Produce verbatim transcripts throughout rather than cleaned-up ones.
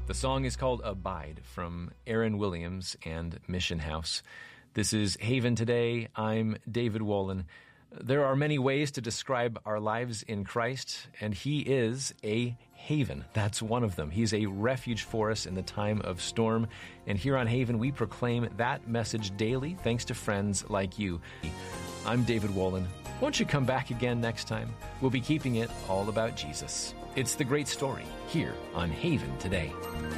The song is called Abide from Aaron Williams and Mission House. This is Haven Today. I'm David Wolin. There are many ways to describe our lives in Christ, and He is a haven. That's one of them. He's a refuge for us in the time of storm. And here on Haven, we proclaim that message daily thanks to friends like you. I'm David Wolin. Won't you come back again next time? We'll be keeping it all about Jesus. It's the great story here on Haven Today.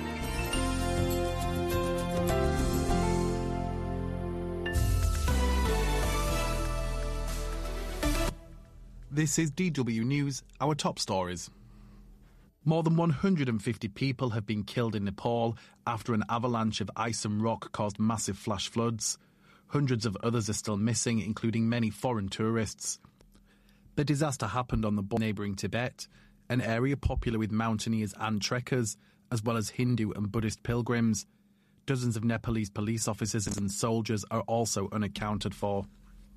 This is D W News, our top stories. More than one hundred fifty people have been killed in Nepal after an avalanche of ice and rock caused massive flash floods. Hundreds of others are still missing, including many foreign tourists. The disaster happened on the border neighbouring Tibet, an area popular with mountaineers and trekkers, as well as Hindu and Buddhist pilgrims. Dozens of Nepalese police officers and soldiers are also unaccounted for.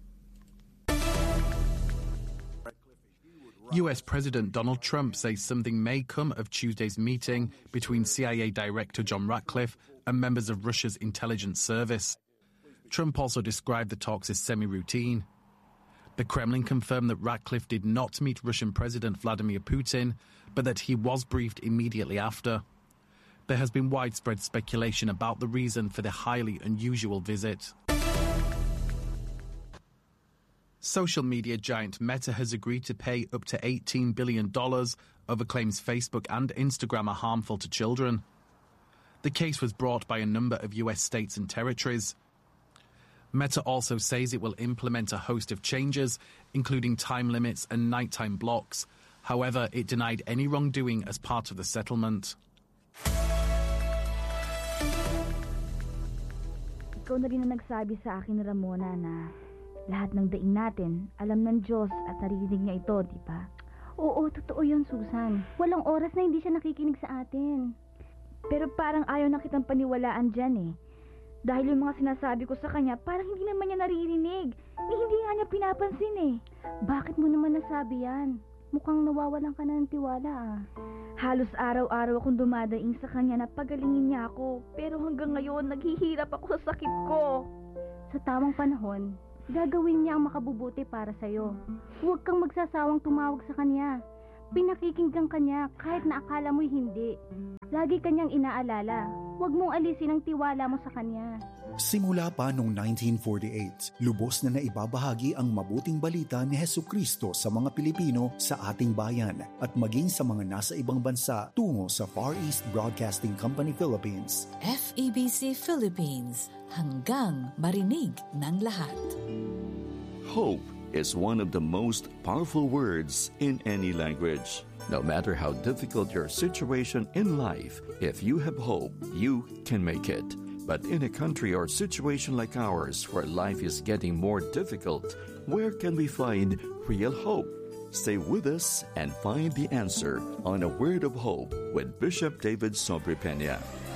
U S President Donald Trump says something may come of Tuesday's meeting between C I A Director John Ratcliffe and members of Russia's intelligence service. Trump also described the talks as semi-routine. The Kremlin confirmed that Ratcliffe did not meet Russian President Vladimir Putin, but that he was briefed immediately after. There has been widespread speculation about the reason for the highly unusual visit. Social media giant Meta has agreed to pay up to eighteen billion dollars over claims Facebook and Instagram are harmful to children. The case was brought by a number of U S states and territories. Meta also says it will implement a host of changes, including time limits and nighttime blocks. However, it denied any wrongdoing as part of the settlement. Ikaw na rin ang nagsabi sa akin, Ramona, na lahat ng daing natin, alam ng Diyos at naririnig niya ito, di ba? Oo, totoo yun, Susan. Walang oras na hindi siya nakikinig sa atin. Pero parang ayaw na kitang paniwalaan dyan eh. Dahil yung mga sinasabi ko sa kanya, parang hindi naman niya naririnig. Eh, hindi nga niya pinapansin eh. Bakit mo naman nasabi yan? Mukhang nawawalan ka na ng tiwala ah. Halos araw-araw akong dumadaing sa kanya na pagalingin niya ako. Pero hanggang ngayon, naghihirap ako sa sakit ko. Sa tamang panahon, gagawin niya ang makabubuti para sa'yo. Huwag kang magsasawang tumawag sa kanya. Pinakikinggan ka niya kahit na akala mo'y hindi. Lagi kanyang inaalala. Huwag mong alisin ang tiwala mo sa kanya. Simula pa noong nineteen forty-eight, lubos na naibabahagi ang mabuting balita ni Hesukristo sa mga Pilipino sa ating bayan at maging sa mga nasa ibang bansa tungo sa Far East Broadcasting Company Philippines. F E B C Philippines, hanggang marinig ng lahat. Hope is one of the most powerful words in any language. No matter how difficult your situation in life, if you have hope, you can make it. But in a country or situation like ours where life is getting more difficult, where can we find real hope? Stay with us and find the answer on A Word of Hope with Bishop David Sobrepena.